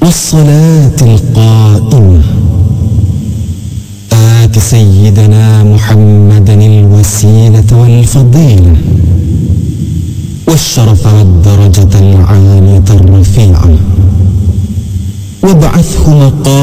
والصلاة القائمة آت سيدنا محمدا الوسيلة والفضيلة والشرف والدرجة العالية الرفيعة وابعثه مقام